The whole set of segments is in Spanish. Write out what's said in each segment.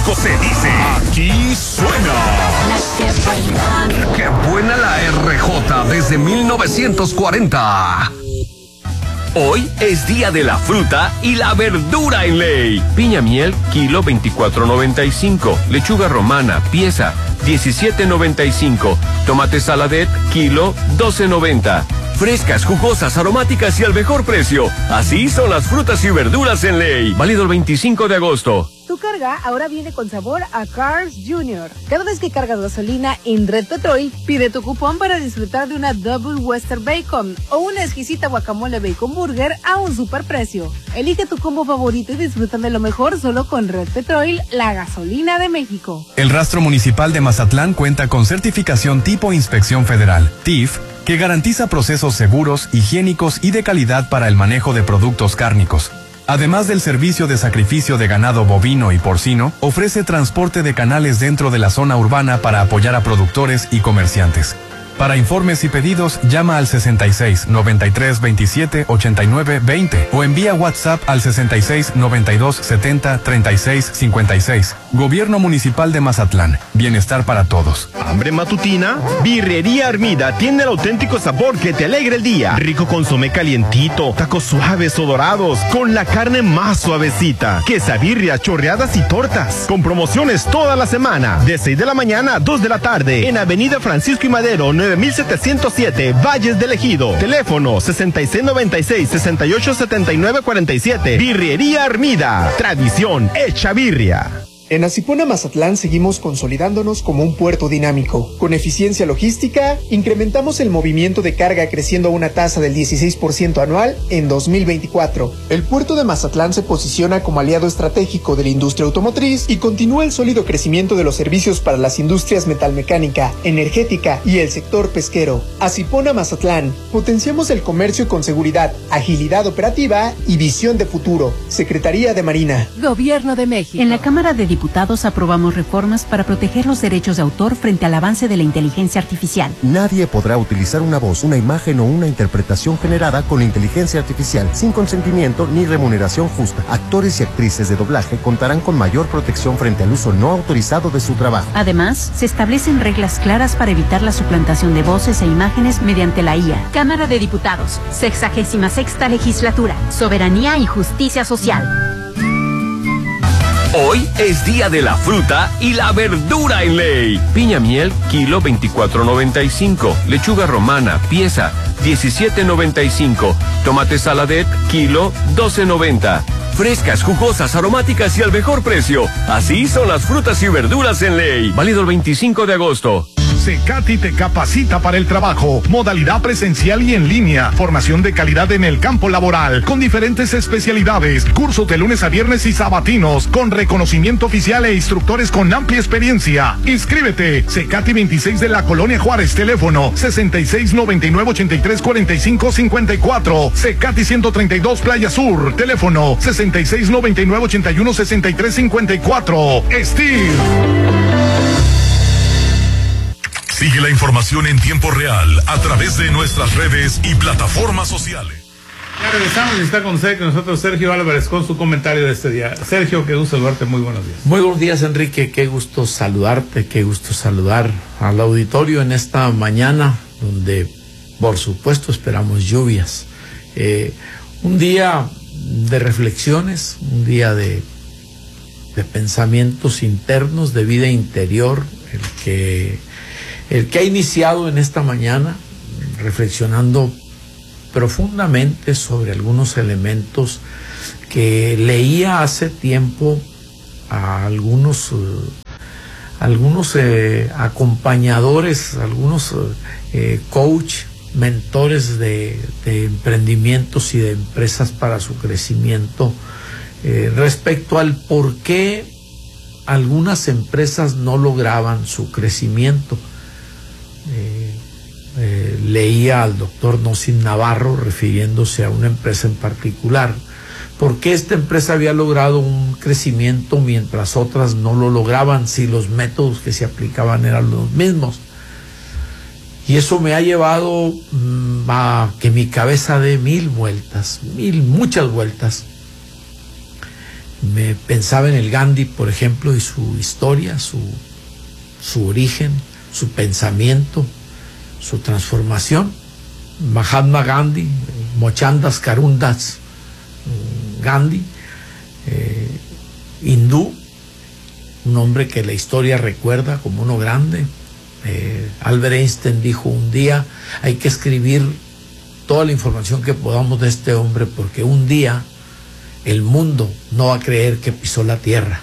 México se dice, aquí suena. ¡Qué buena la RJ desde 1940! Hoy es día de la fruta y la verdura en ley. Piña miel, kilo 24.95. Lechuga romana, pieza 17.95. Tomate saladet, kilo 12.90. Frescas, jugosas, aromáticas y al mejor precio. Así son las frutas y verduras en ley. Válido el 25 de agosto. Tu carga ahora viene con sabor a Cars Jr. Cada vez que cargas gasolina en Red Petrol, pide tu cupón para disfrutar de una Double Western Bacon o una exquisita guacamole Bacon Burger a un superprecio. Elige tu combo favorito y disfruta de lo mejor solo con Red Petrol, la gasolina de México. El Rastro Municipal de Mazatlán cuenta con certificación tipo Inspección Federal, TIF, que garantiza procesos seguros, higiénicos y de calidad para el manejo de productos cárnicos. Además del servicio de sacrificio de ganado bovino y porcino, ofrece transporte de canales dentro de la zona urbana para apoyar a productores y comerciantes. Para informes y pedidos, llama al 66 93 27 89 20 o envía WhatsApp al 66 92 70 36 56. Gobierno Municipal de Mazatlán. Bienestar para todos. ¿Hambre matutina? Birrería Armida tiene el auténtico sabor que te alegra el día. Rico consomé calientito, tacos suaves o dorados, con la carne más suavecita, quesabirria, chorreadas y tortas. Con promociones toda la semana, de 6 de la mañana a 2 de la tarde, en Avenida Francisco y Madero, 9707, Valles del Ejido. Teléfono 6696-687947. Birrería Armida. Tradición hecha birria. En Asipona Mazatlán seguimos consolidándonos como un puerto dinámico. Con eficiencia logística, incrementamos el movimiento de carga creciendo a una tasa del 16% anual en 2024. El puerto de Mazatlán se posiciona como aliado estratégico de la industria automotriz y continúa el sólido crecimiento de los servicios para las industrias metalmecánica, energética y el sector pesquero. Asipona Mazatlán, potenciamos el comercio con seguridad, agilidad operativa y visión de futuro. Secretaría de Marina. Gobierno de México. En la Cámara de Diputados aprobamos reformas para proteger los derechos de autor frente al avance de la inteligencia artificial. Nadie podrá utilizar una voz, una imagen o una interpretación generada con inteligencia artificial sin consentimiento ni remuneración justa. Actores y actrices de doblaje contarán con mayor protección frente al uso no autorizado de su trabajo. Además, se establecen reglas claras para evitar la suplantación de voces e imágenes mediante la IA. Cámara de Diputados, 66ª Legislatura, Soberanía y Justicia Social. Hoy es día de la fruta y la verdura en ley. Piña miel, kilo 24.95. Lechuga romana, pieza 17.95. Tomate saladet, kilo 12.90. Frescas, jugosas, aromáticas y al mejor precio. Así son las frutas y verduras en ley. Válido el 25 de agosto. Secati te capacita para el trabajo, modalidad presencial y en línea, formación de calidad en el campo laboral, con diferentes especialidades, cursos de lunes a viernes y sabatinos, con reconocimiento oficial e instructores con amplia experiencia. Inscríbete, Secati 26 de la Colonia Juárez, teléfono 6699-834554, Secati 132 Playa Sur, teléfono 6699-816354. Steve. Sigue la información en tiempo real a través de nuestras redes y plataformas sociales. Ya regresamos y está con nosotros Sergio Álvarez con su comentario de este día. Sergio, qué gusto saludarte, muy buenos días. Muy buenos días, Enrique, qué gusto saludarte, qué gusto saludar al auditorio en esta mañana donde, por supuesto, esperamos lluvias. Un día de reflexiones, un día de pensamientos internos, de vida interior, el que ha iniciado en esta mañana reflexionando profundamente sobre algunos elementos que leía hace tiempo a algunos acompañadores, algunos coach, mentores de emprendimientos y de empresas para su crecimiento, respecto al por qué algunas empresas no lograban su crecimiento. Leía al doctor Nosin Navarro refiriéndose a una empresa en particular, por qué esta empresa había logrado un crecimiento mientras otras no lo lograban, si los métodos que se aplicaban eran los mismos. Y eso me ha llevado a que mi cabeza dé muchas vueltas, Me pensaba en el Gandhi, por ejemplo, y su historia, su origen, su pensamiento, su transformación. Mahatma Gandhi, Mohandas Karundas Gandhi, hindú, un hombre que la historia recuerda como uno grande. Albert Einstein dijo un día: hay que escribir toda la información que podamos de este hombre, porque un día el mundo no va a creer que pisó la tierra.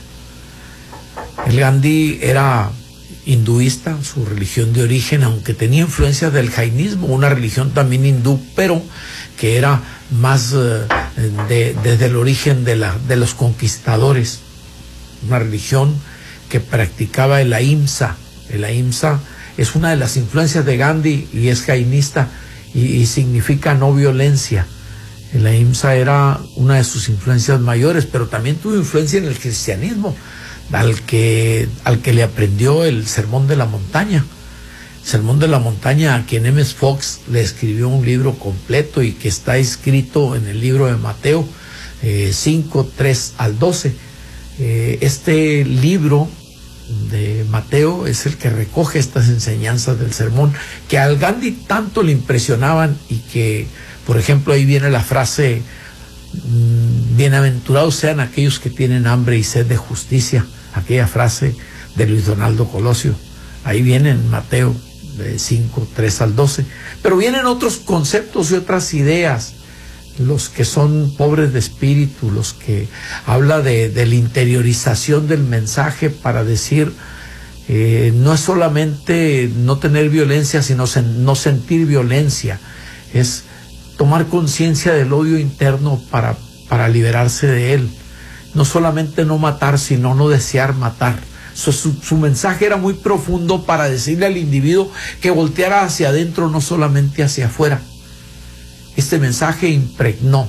El Gandhi era hinduista, su religión de origen, aunque tenía influencia del jainismo, una religión también hindú, pero que era más desde el origen de los conquistadores, una religión que practicaba el ahimsa. El ahimsa es una de las influencias de Gandhi y es jainista y significa no violencia. El ahimsa era una de sus influencias mayores, pero también tuvo influencia en el cristianismo, al que le aprendió el Sermón de la Montaña. Sermón de la Montaña, a quien M.S. Fox le escribió un libro completo y que está escrito en el libro de Mateo 5, 3 al 12. Este libro de Mateo es el que recoge estas enseñanzas del sermón, que al Gandhi tanto le impresionaban, y que, por ejemplo, ahí viene la frase: bienaventurados sean aquellos que tienen hambre y sed de justicia, aquella frase de Luis Donaldo Colosio. Ahí viene en Mateo 5, 3 al 12. Pero vienen otros conceptos y otras ideas, los que son pobres de espíritu, los que habla de la interiorización del mensaje, para decir, no es solamente no tener violencia, sino no sentir violencia, es tomar conciencia del odio interno para liberarse de él. No solamente no matar, sino no desear matar. Su mensaje era muy profundo, para decirle al individuo que volteara hacia adentro, no solamente hacia afuera. Este mensaje impregnó.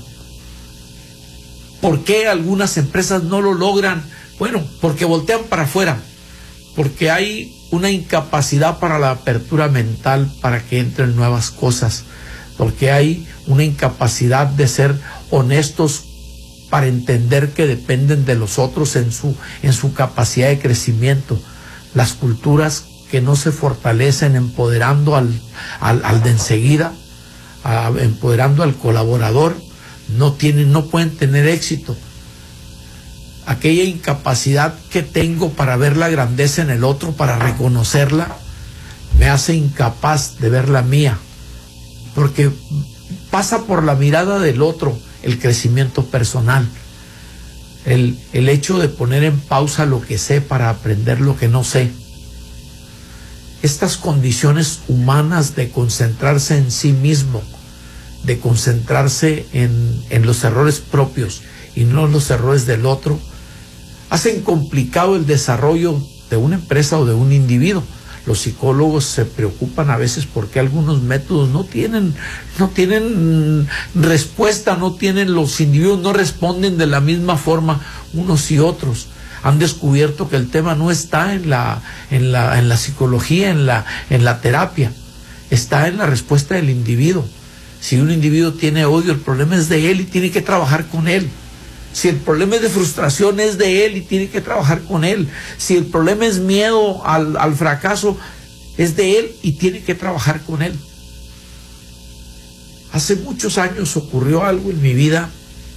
¿Por qué algunas empresas no lo logran? Bueno, porque voltean para afuera, porque hay una incapacidad para la apertura mental, para que entren nuevas cosas, porque hay una incapacidad de ser honestos para entender que dependen de los otros en su capacidad de crecimiento. Las culturas que no se fortalecen empoderando al de enseguida, empoderando al colaborador, no pueden tener éxito. Aquella incapacidad que tengo para ver la grandeza en el otro, para reconocerla, me hace incapaz de ver la mía, porque pasa por la mirada del otro el crecimiento personal, el hecho de poner en pausa lo que sé para aprender lo que no sé. Estas condiciones humanas de concentrarse en sí mismo, de concentrarse en los errores propios y no en los errores del otro, hacen complicado el desarrollo de una empresa o de un individuo. Los psicólogos se preocupan a veces porque algunos métodos no tienen respuesta, los individuos no responden de la misma forma unos y otros. Han descubierto que el tema no está en la psicología, en la terapia, está en la respuesta del individuo. Si un individuo tiene odio, el problema es de él y tiene que trabajar con él. Si el problema es de frustración, es de él y tiene que trabajar con él. Si el problema es miedo al fracaso, es de él y tiene que trabajar con él. Hace muchos años ocurrió algo en mi vida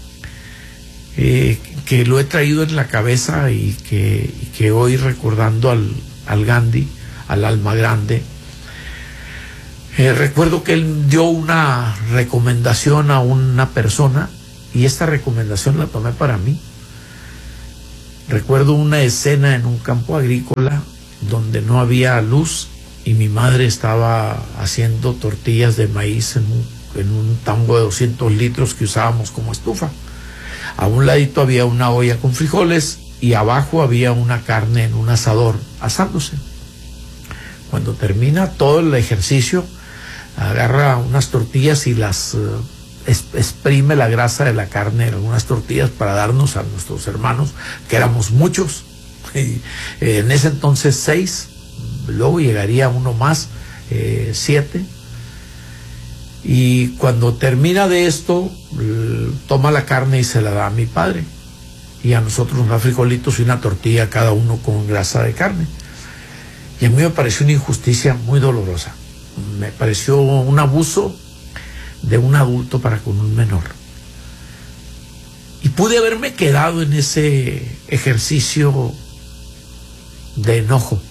que lo he traído en la cabeza y que hoy, recordando al Gandhi, al alma grande, recuerdo que él dio una recomendación a una persona, y esta recomendación la tomé para mí. Recuerdo una escena en un campo agrícola donde no había luz y mi madre estaba haciendo tortillas de maíz en un tambo de 200 litros que usábamos como estufa. A un ladito había una olla con frijoles y abajo había una carne en un asador asándose. Cuando termina todo el ejercicio, agarra unas tortillas y las exprime la grasa de la carne en algunas tortillas para darnos a nuestros hermanos, que éramos muchos, y, en ese entonces 6, luego llegaría uno más, 7, y cuando termina de esto, toma la carne y se la da a mi padre. y a nosotros unos frijolitos y una tortilla cada uno con grasa de carne. Y a mí me pareció una injusticia muy dolorosa. Me pareció un abuso de un adulto para con un menor. Y pude haberme quedado en ese ejercicio de enojo.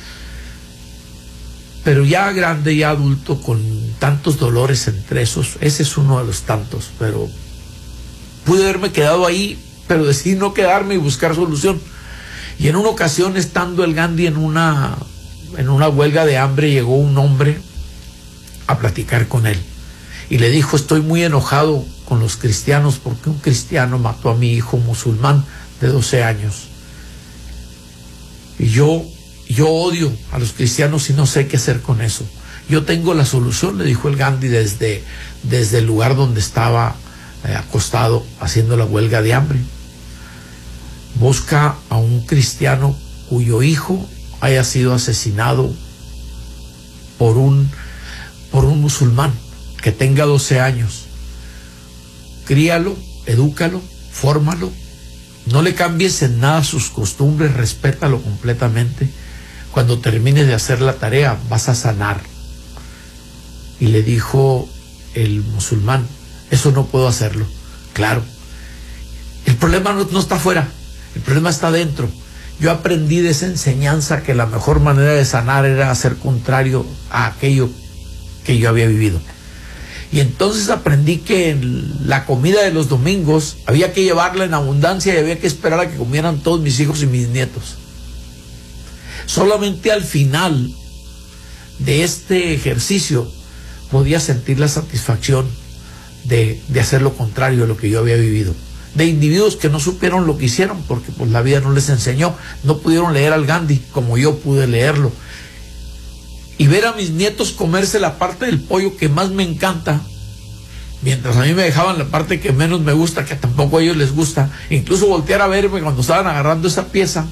Pero ya grande, ya adulto, con tantos dolores entre esos, ese es uno de los tantos, pero pude haberme quedado ahí, pero decidí no quedarme y buscar solución. Y en una ocasión, estando el Gandhi en una huelga de hambre, llegó un hombre a platicar con él. Y le dijo: estoy muy enojado con los cristianos porque un cristiano mató a mi hijo musulmán de 12 años. Y yo odio a los cristianos y no sé qué hacer con eso. Yo tengo la solución, le dijo el Gandhi desde el lugar donde estaba acostado haciendo la huelga de hambre. Busca a un cristiano cuyo hijo haya sido asesinado por un musulmán que tenga 12 años. Críalo, edúcalo, fórmalo, no le cambies en nada sus costumbres, respétalo completamente. Cuando termines de hacer la tarea vas a sanar. Y le dijo el musulmán: eso no puedo hacerlo. Claro, el problema no está afuera, el problema está adentro. Yo aprendí de esa enseñanza que la mejor manera de sanar era hacer contrario a aquello que yo había vivido. Y entonces aprendí que la comida de los domingos había que llevarla en abundancia y había que esperar a que comieran todos mis hijos y mis nietos. Solamente al final de este ejercicio podía sentir la satisfacción de hacer lo contrario de lo que yo había vivido. De individuos que no supieron lo que hicieron porque pues la vida no les enseñó, no pudieron leer al Gandhi como yo pude leerlo. Y ver a mis nietos comerse la parte del pollo que más me encanta, mientras a mí me dejaban la parte que menos me gusta, que tampoco a ellos les gusta. Incluso voltear a verme cuando estaban agarrando esa pieza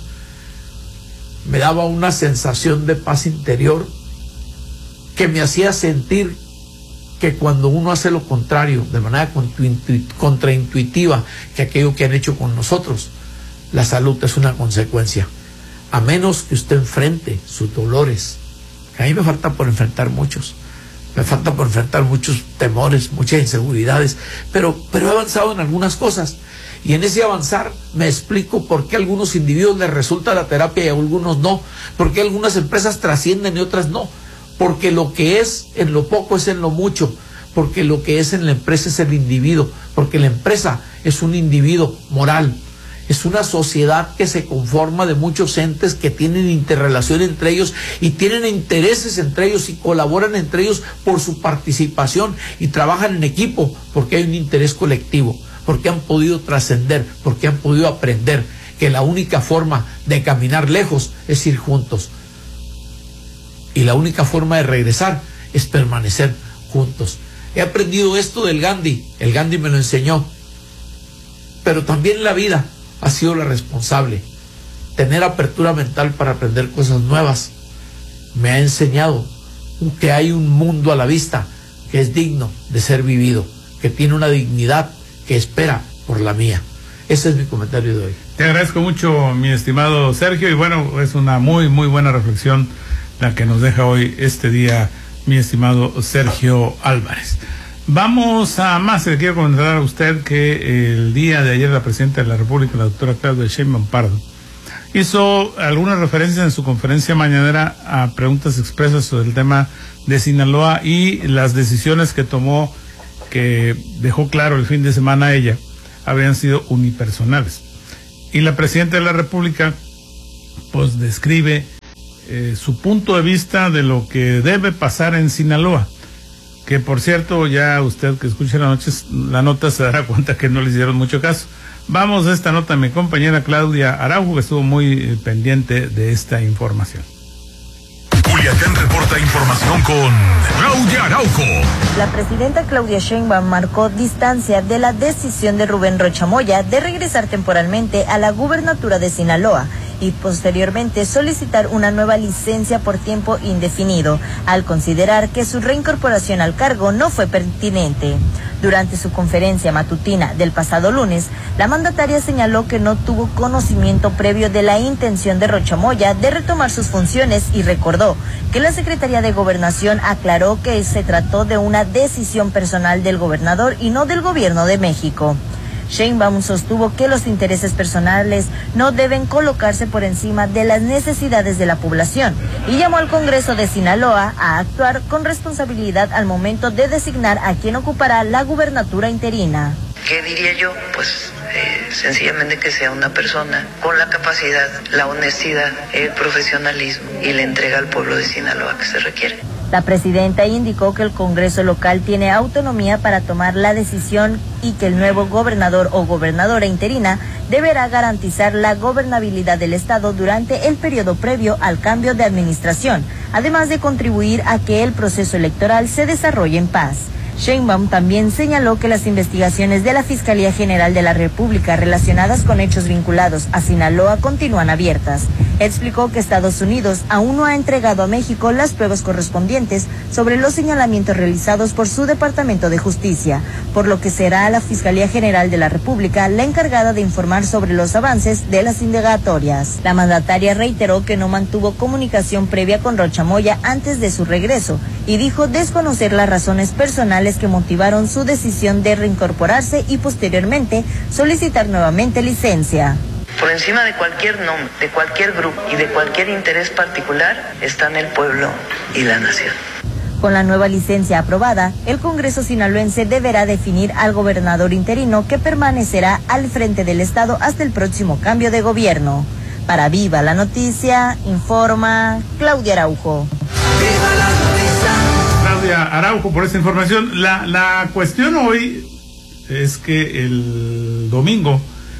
me daba una sensación de paz interior que me hacía sentir que cuando uno hace lo contrario, de manera contraintuitiva que aquello que han hecho con nosotros, la salud es una consecuencia. A menos que usted enfrente sus dolores. A mí me falta por enfrentar muchos. Me falta por enfrentar muchos temores, muchas inseguridades, pero he avanzado en algunas cosas. Y en ese avanzar me explico por qué a algunos individuos les resulta la terapia y a algunos no. Por qué algunas empresas trascienden y otras no. Porque lo que es en lo poco es en lo mucho. Porque lo que es en la empresa es el individuo. Porque la empresa es un individuo moral. Es una sociedad que se conforma de muchos entes que tienen interrelación entre ellos y tienen intereses entre ellos y colaboran entre ellos por su participación y trabajan en equipo porque hay un interés colectivo, porque han podido trascender, porque han podido aprender que la única forma de caminar lejos es ir juntos y la única forma de regresar es permanecer juntos. He aprendido esto del Gandhi, el Gandhi me lo enseñó, pero también la vida ha sido la responsable. Tener apertura mental para aprender cosas nuevas me ha enseñado que hay un mundo a la vista que es digno de ser vivido, que tiene una dignidad que espera por la mía. Ese es mi comentario de hoy. Te agradezco mucho, mi estimado Sergio, y bueno, es una muy buena reflexión la que nos deja hoy este día, mi estimado Sergio Álvarez. Vamos a más. Le quiero comentar a usted que el día de ayer la presidenta de la República, la doctora Claudia Sheinbaum Pardo, hizo algunas referencias en su conferencia mañanera a preguntas expresas sobre el tema de Sinaloa y las decisiones que tomó, que dejó claro el fin de semana ella, habían sido unipersonales. Y la presidenta de la República pues describe su punto de vista de lo que debe pasar en Sinaloa. Que por cierto, ya usted que escucha la nota se dará cuenta que no le hicieron mucho caso. Vamos a esta nota, mi compañera Claudia Araujo, que estuvo muy pendiente de esta información. Culiacán reporta información con Claudia Araujo. La presidenta Claudia Sheinbaum marcó distancia de la decisión de Rubén Rocha Moya de regresar temporalmente a la gubernatura de Sinaloa y posteriormente solicitar una nueva licencia por tiempo indefinido, al considerar que su reincorporación al cargo no fue pertinente. Durante su conferencia matutina del pasado lunes, la mandataria señaló que no tuvo conocimiento previo de la intención de Rocha Moya de retomar sus funciones y recordó que la Secretaría de Gobernación aclaró que se trató de una decisión personal del gobernador y no del gobierno de México. Sheinbaum sostuvo que los intereses personales no deben colocarse por encima de las necesidades de la población y llamó al Congreso de Sinaloa a actuar con responsabilidad al momento de designar a quien ocupará la gubernatura interina. ¿Qué diría yo? Pues sencillamente que sea una persona con la capacidad, la honestidad, el profesionalismo y la entrega al pueblo de Sinaloa que se requiere. La presidenta indicó que el Congreso local tiene autonomía para tomar la decisión y que el nuevo gobernador o gobernadora interina deberá garantizar la gobernabilidad del Estado durante el periodo previo al cambio de administración, además de contribuir a que el proceso electoral se desarrolle en paz. Sheinbaum también señaló que las investigaciones de la Fiscalía General de la República relacionadas con hechos vinculados a Sinaloa continúan abiertas. Explicó que Estados Unidos aún no ha entregado a México las pruebas correspondientes sobre los señalamientos realizados por su Departamento de Justicia, por lo que será la Fiscalía General de la República la encargada de informar sobre los avances de las indagatorias. La mandataria reiteró que no mantuvo comunicación previa con Rocha Moya antes de su regreso y dijo desconocer las razones personales que motivaron su decisión de reincorporarse y posteriormente solicitar nuevamente licencia. Por encima de cualquier nombre, de cualquier grupo y de cualquier interés particular están el pueblo y la nación. Con la nueva licencia aprobada, el Congreso sinaloense deberá definir al gobernador interino que permanecerá al frente del Estado hasta el próximo cambio de gobierno. Para Viva la Noticia, informa Claudia Araujo. ¡Viva la noticia! Claudia Araujo por esta información. La cuestión hoy es que el domingo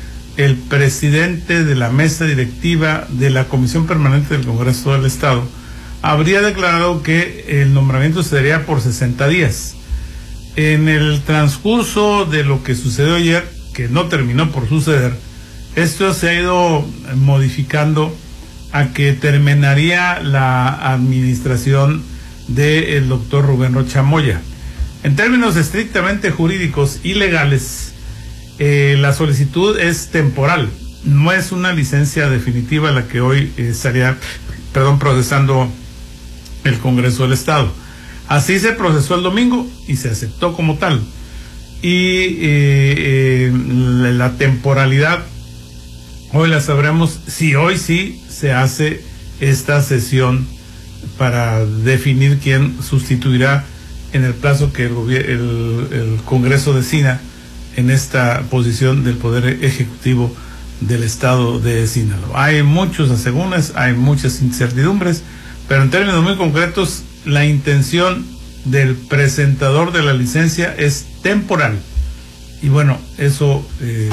el presidente de la mesa directiva de la Comisión Permanente del Congreso del Estado habría declarado que el nombramiento se daría por 60 días. En el transcurso de lo que sucedió ayer, que no terminó por suceder, esto se ha ido modificando a que terminaría la administración del doctor Rubén Rocha Moya. En términos estrictamente jurídicos y legales, la solicitud es temporal, no es una licencia definitiva la que hoy estaría procesando el Congreso del Estado. Así se procesó el domingo y se aceptó como tal. Y la temporalidad hoy la sabremos si hoy sí se hace esta sesión para definir quién sustituirá en el plazo que el Congreso decida en esta posición del Poder Ejecutivo del Estado de Sinaloa. Hay muchos asegúnes, hay muchas incertidumbres, pero en términos muy concretos, la intención del presentador de la licencia es temporal. Y bueno, eso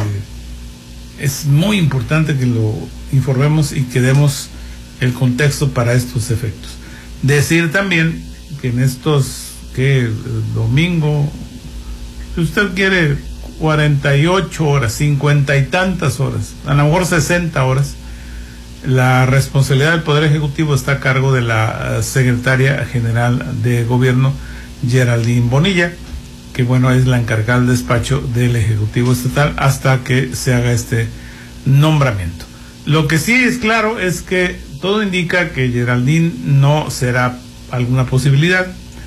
es muy importante que lo informemos y que demos el contexto para estos efectos. Decir también que en estos, domingo, si usted quiere 48 horas, 50 y tantas horas, a lo mejor 60 horas, la responsabilidad del Poder Ejecutivo está a cargo de la Secretaria General de Gobierno, Geraldine Bonilla, que bueno, es la encargada del despacho del Ejecutivo Estatal hasta que se haga este nombramiento. Lo que sí es claro es que todo indica que Geraldine no será alguna posibilidad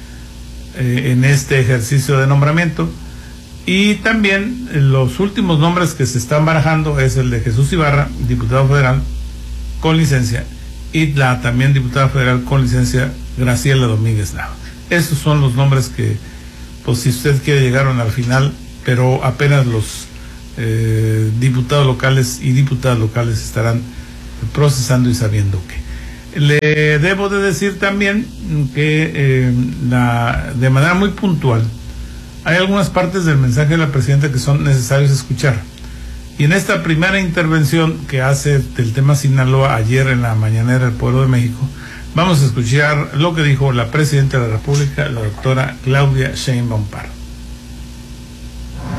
en este ejercicio de nombramiento. Y también los últimos nombres que se están barajando es el de Jesús Ibarra, diputado federal con licencia, y la también diputada federal con licencia, Graciela Domínguez Nava. Esos son los nombres que, pues si usted quiere, llegaron al final, pero apenas los diputados locales y diputadas locales estarán procesando y sabiendo que. Le debo de decir también que de manera muy puntual, hay algunas partes del mensaje de la presidenta que son necesarios escuchar. Y en esta primera intervención que hace del tema Sinaloa ayer en la mañanera del Pueblo de México, vamos a escuchar lo que dijo la presidenta de la República, la doctora Claudia Sheinbaum Pardo.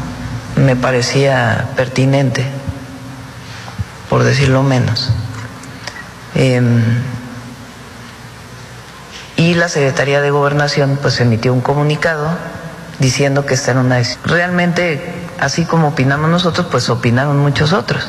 Me parecía pertinente, por decirlo menos, Y la Secretaría de Gobernación pues emitió un comunicado diciendo que esta era una decisión. Realmente, así como opinamos nosotros, pues opinaron muchos otros.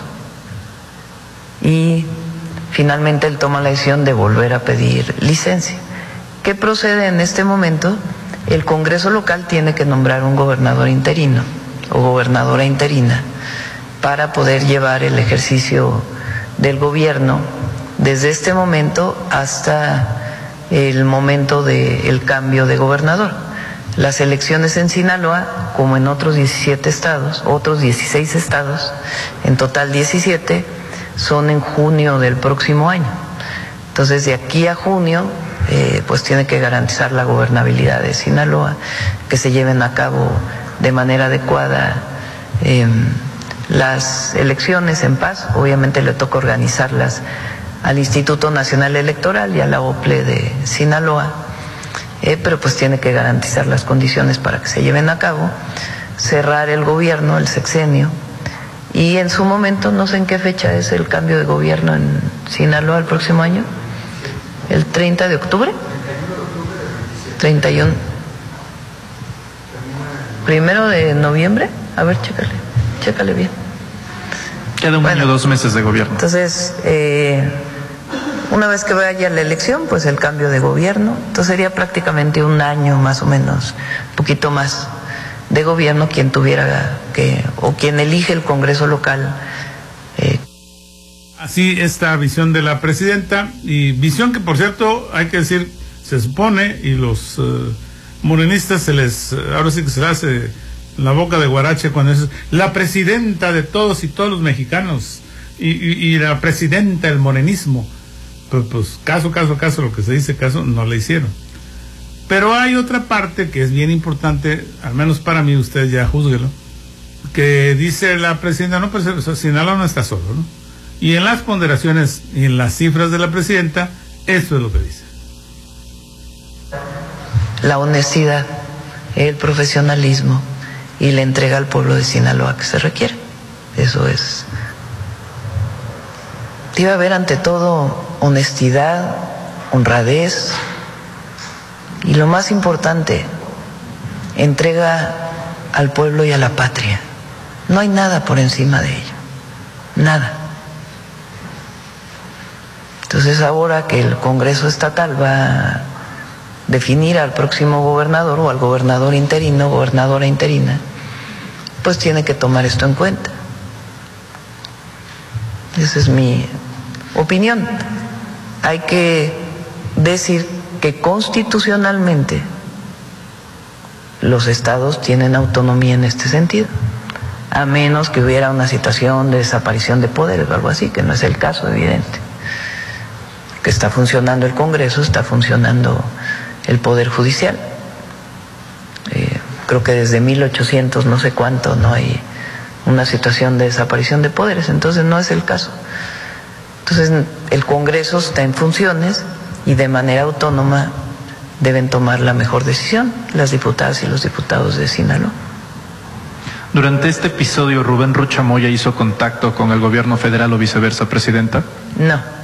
Y finalmente él toma la decisión de volver a pedir licencia. ¿Qué procede en este momento? El Congreso local tiene que nombrar un gobernador interino o gobernadora interina para poder llevar el ejercicio del gobierno desde este momento hasta el momento del cambio de gobernador. Las elecciones en Sinaloa, como en otros 17 estados, otros 16 estados, en total 17, son en junio del próximo año. Entonces, de aquí a junio, pues tiene que garantizar la gobernabilidad de Sinaloa, que se lleven a cabo de manera adecuada las elecciones en paz. Obviamente le toca organizarlas al Instituto Nacional Electoral y a la OPLE de Sinaloa, pero pues tiene que garantizar las condiciones para que se lleven a cabo, cerrar el gobierno, el sexenio, y en su momento, no sé en qué fecha es el cambio de gobierno en Sinaloa el próximo año, el 30 de octubre, 31, 1 de noviembre, a ver, chécale bien. Queda un año, 2 meses de gobierno. Entonces, una vez que vaya la elección, pues el cambio de gobierno, entonces sería prácticamente un año más o menos, un poquito más de gobierno quien tuviera que, o quien elige el Congreso local. Así esta visión de la presidenta, y visión que por cierto, hay que decir, se supone, y los morenistas ahora sí que se les hace la boca de guarache cuando es la presidenta de todos y todos los mexicanos, y la presidenta del morenismo. Pues caso, lo que se dice caso, no le hicieron. Pero hay otra parte que es bien importante, al menos para mí, usted ya júzguelo, que dice la presidenta, no, pues Sinaloa no está solo, ¿no? Y en las ponderaciones y en las cifras de la presidenta, esto es lo que dice. La honestidad, el profesionalismo y la entrega al pueblo de Sinaloa que se requiere. Eso es. Debe haber ante todo honestidad, honradez y lo más importante, entrega al pueblo y a la patria. No hay nada por encima de ello, nada. Entonces ahora que el Congreso estatal va a definir al próximo gobernador o al gobernador interino, gobernadora interina, pues tiene que tomar esto en cuenta. Esa es mi opinión. Hay que decir que constitucionalmente los estados tienen autonomía en este sentido, a menos que hubiera una situación de desaparición de poderes o algo así, que no es el caso evidente. Que está funcionando el Congreso, está funcionando el Poder Judicial. Creo que desde 1800 no sé cuánto no hay una situación de desaparición de poderes, entonces no es el caso. Entonces el Congreso está en funciones y de manera autónoma deben tomar la mejor decisión las diputadas y los diputados de Sinaloa. Durante este episodio, ¿Rubén Rocha Moya hizo contacto con el gobierno federal o viceversa, presidenta? No.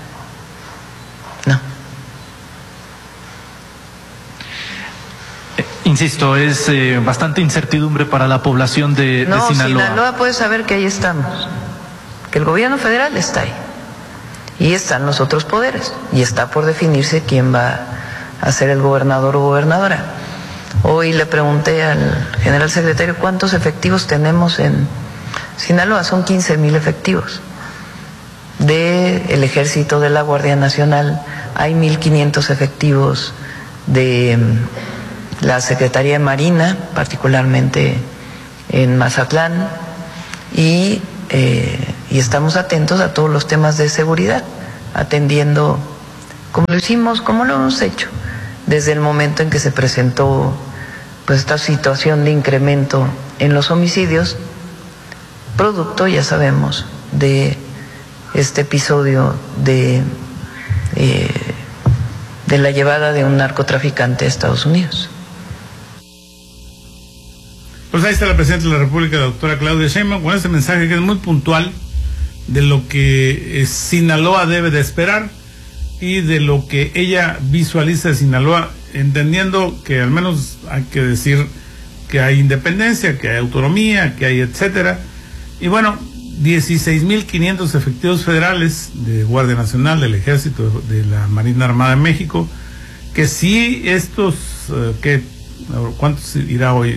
Insisto, es bastante incertidumbre para la población de Sinaloa. Sinaloa puede saber que ahí estamos, que el gobierno federal está ahí, y están los otros poderes, y está por definirse quién va a ser el gobernador o gobernadora. Hoy le pregunté al general secretario cuántos efectivos tenemos en Sinaloa. Son 15,000 efectivos. Del Ejército, de la Guardia Nacional, hay 1,500 efectivos de la Secretaría de Marina, particularmente en Mazatlán, y estamos atentos a todos los temas de seguridad, atendiendo como lo hemos hecho desde el momento en que se presentó pues esta situación de incremento en los homicidios, producto, ya sabemos, de este episodio de la llevada de un narcotraficante a Estados Unidos. Pues ahí está la presidenta de la República, la doctora Claudia Sheinbaum, con este mensaje que es muy puntual de lo que Sinaloa debe de esperar y de lo que ella visualiza de Sinaloa, entendiendo que al menos hay que decir que hay independencia, que hay autonomía, que hay etcétera. Y bueno, 16.500 efectivos federales de Guardia Nacional, del Ejército, de la Marina Armada de México, que sí estos, ¿cuántos irá hoy?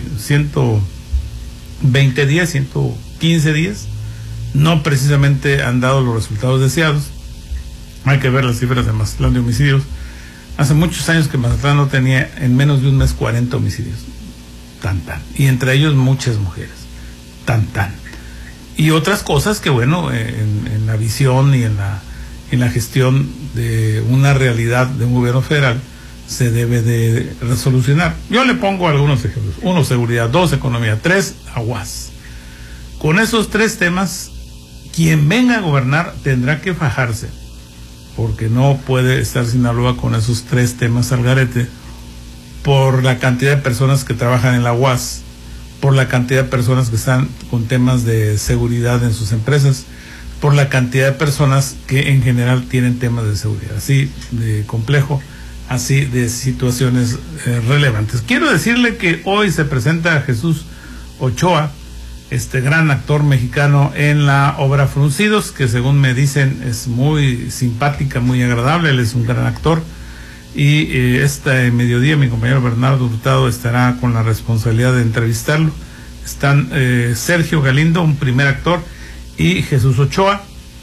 120 días, 115 días, no precisamente han dado los resultados deseados. Hay que ver las cifras de Mazatlán de homicidios. Hace muchos años que Mazatlán no tenía en menos de un mes 40 homicidios. Y entre ellos muchas mujeres. Y otras cosas que, bueno, en la visión y en la gestión de una realidad de un gobierno federal se debe de resolucionar. Yo le pongo algunos ejemplos. 1, seguridad. 2, economía. 3, aguas. Con esos 3 temas, quien venga a gobernar tendrá que fajarse, porque no puede estar Sinaloa con esos 3 temas al garete, por la cantidad de personas que trabajan en la UAS, por la cantidad de personas que están con temas de seguridad en sus empresas, por la cantidad de personas que en general tienen temas de seguridad, así de complejo, así de situaciones relevantes. Quiero decirle que hoy se presenta Jesús Ochoa, este gran actor mexicano, en la obra Fruncidos, que según me dicen es muy simpática, muy agradable. Él es un gran actor, y este mediodía mi compañero Bernardo Hurtado estará con la responsabilidad de entrevistarlo. Están Sergio Galindo, un primer actor, y Jesús Ochoa,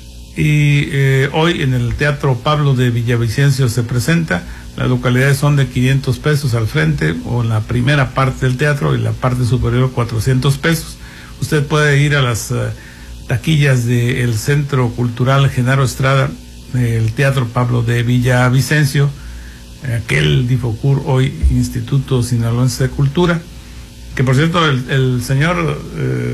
y hoy en el Teatro Pablo de Villavicencio se presenta. Las localidades son de 500 pesos al frente, o en la primera parte del teatro, y la parte superior 400 pesos. Usted puede ir a las taquillas del Centro Cultural Genaro Estrada, el Teatro Pablo de Villavicencio, aquel Difocur, hoy Instituto Sinaloense de Cultura, que por cierto el señor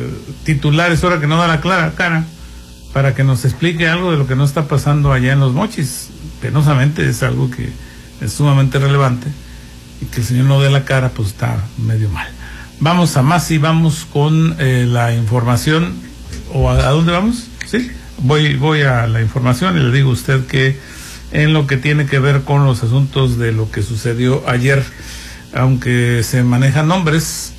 titular es hora que no da la clara cara para que nos explique algo de lo que no está pasando allá en Los Mochis. Penosamente es algo que es sumamente relevante, y que el señor no dé la cara, pues está medio mal. Vamos a más y vamos con la información. ¿O a dónde vamos? Sí, voy a la información y le digo a usted que en lo que tiene que ver con los asuntos de lo que sucedió ayer, aunque se manejan nombres,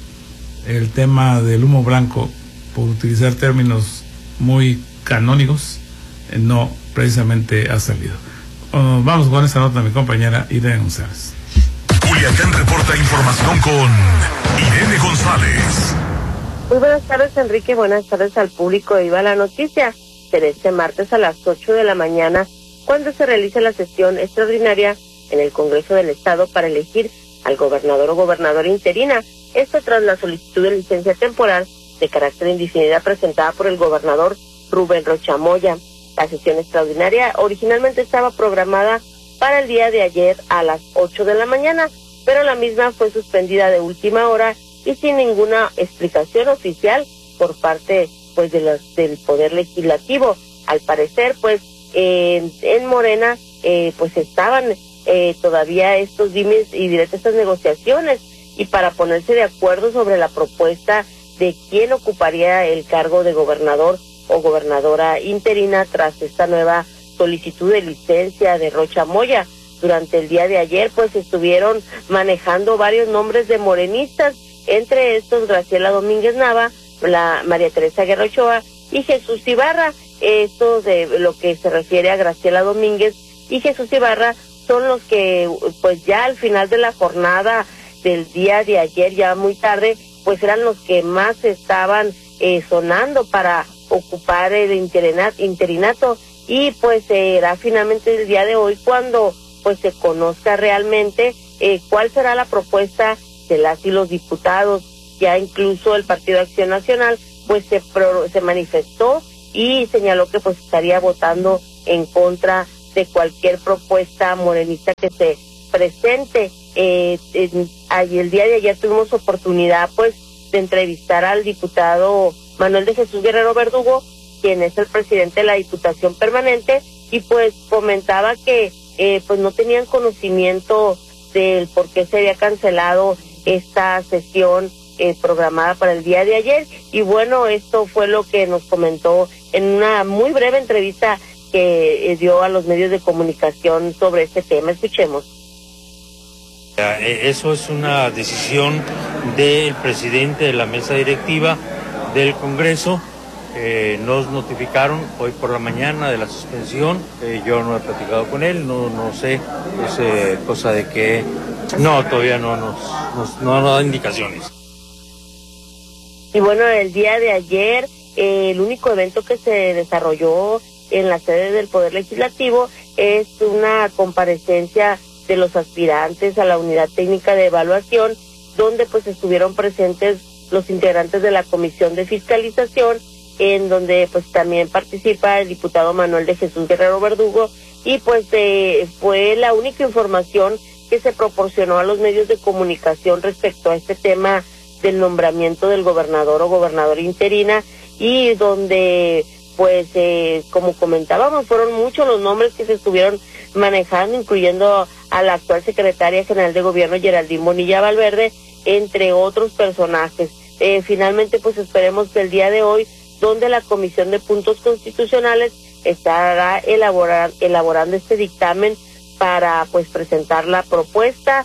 el tema del humo blanco, por utilizar términos muy canónicos, no precisamente ha salido. Vamos con esta nota de mi compañera Irene González. Culiacán reporta información con Irene González. Muy buenas tardes, Enrique. Buenas tardes al público de Viva la Noticia. Será este martes a las 8 de la mañana cuando se realice la sesión extraordinaria en el Congreso del Estado para elegir al gobernador o gobernadora interina. Esto tras la solicitud de licencia temporal de carácter indefinido presentada por el gobernador Rubén Rocha Moya. La sesión extraordinaria originalmente estaba programada para el día de ayer a las 8 de la mañana, pero la misma fue suspendida de última hora y sin ninguna explicación oficial por parte pues del Poder Legislativo. Al parecer, pues en Morena pues estaban todavía estos dimes y diretes, estas negociaciones, y para ponerse de acuerdo sobre la propuesta de quién ocuparía el cargo de gobernador o gobernadora interina tras esta nueva solicitud de licencia de Rocha Moya. Durante el día de ayer pues estuvieron manejando varios nombres de morenistas, entre estos Graciela Domínguez Nava, la María Teresa Guerra Ochoa y Jesús Ibarra. Esto de lo que se refiere a Graciela Domínguez y Jesús Ibarra son los que pues ya al final de la jornada del día de ayer, ya muy tarde, pues eran los que más estaban sonando para ocupar el interinato, y pues será finalmente el día de hoy cuando pues se conozca realmente cuál será la propuesta de las y los diputados. Ya incluso el Partido Acción Nacional pues se manifestó y señaló que pues estaría votando en contra de cualquier propuesta morenista que se presente. El día de ayer tuvimos oportunidad pues de entrevistar al diputado Manuel de Jesús Guerrero Verdugo, quien es el presidente de la Diputación Permanente, y pues comentaba que pues no tenían conocimiento del por qué se había cancelado esta sesión programada para el día de ayer. Y bueno, esto fue lo que nos comentó en una muy breve entrevista que dio a los medios de comunicación sobre este tema. Escuchemos. Eso es una decisión del presidente de la mesa directiva del Congreso. Nos notificaron hoy por la mañana de la suspensión. Yo no he platicado con él, no sé, es cosa de que no, todavía no nos da indicaciones. Y bueno, el día de ayer, el único evento que se desarrolló en la sede del Poder Legislativo es una comparecencia de los aspirantes a la Unidad Técnica de Evaluación, donde pues estuvieron presentes los integrantes de la Comisión de Fiscalización, en donde pues también participa el diputado Manuel de Jesús Guerrero Verdugo, y pues fue la única información que se proporcionó a los medios de comunicación respecto a este tema del nombramiento del gobernador o gobernadora interina, y donde pues como comentábamos, fueron muchos los nombres que se estuvieron manejando, incluyendo a la actual secretaria general de gobierno Geraldine Bonilla Valverde, entre otros personajes. Finalmente pues esperemos que el día de hoy, donde la Comisión de Puntos Constitucionales estará elaborando este dictamen para pues presentar la propuesta.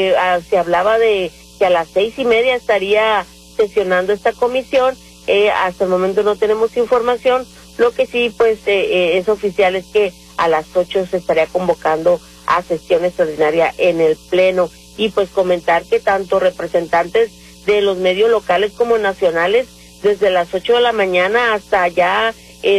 Se hablaba de que a las 6:30 estaría sesionando esta comisión. Hasta el momento no tenemos información. Lo que sí pues es oficial es que a las 8 se estaría convocando a sesión extraordinaria en el Pleno. Y pues comentar que tanto representantes de los medios locales como nacionales, desde las 8 de la mañana hasta ya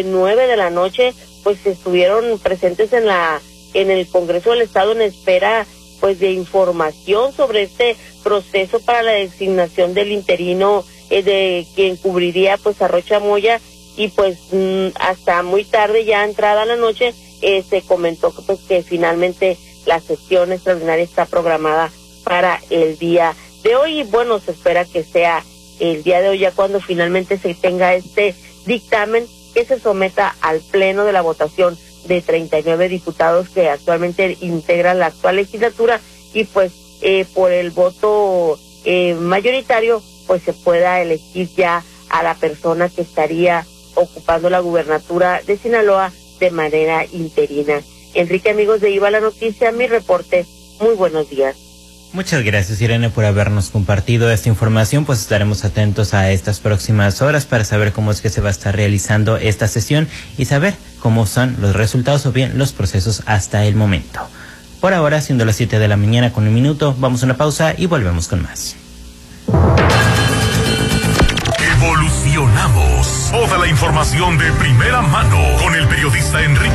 9 de la noche, pues estuvieron presentes en el Congreso del Estado en espera pues de información sobre este proceso para la designación del interino de quien cubriría pues a Rocha Moya. Y pues hasta muy tarde, ya entrada la noche, se comentó que pues que finalmente la sesión extraordinaria está programada para el día de hoy. Y bueno, se espera que sea el día de hoy, ya cuando finalmente se tenga este dictamen, que se someta al Pleno de la votación de 39 diputados que actualmente integran la actual legislatura, y pues por el voto mayoritario pues se pueda elegir ya a la persona que estaría ocupando la gubernatura de Sinaloa de manera interina. Enrique, amigos de Iba la Noticia, mi reporte. Muy buenos días. Muchas gracias, Irene, por habernos compartido esta información. Pues estaremos atentos a estas próximas horas para saber cómo es que se va a estar realizando esta sesión y saber cómo son los resultados o bien los procesos hasta el momento. Por ahora, siendo las 7 de la mañana con 1 minuto, vamos a una pausa y volvemos con más. Evolucionamos. Toda la información de primera mano con el periodista Enrique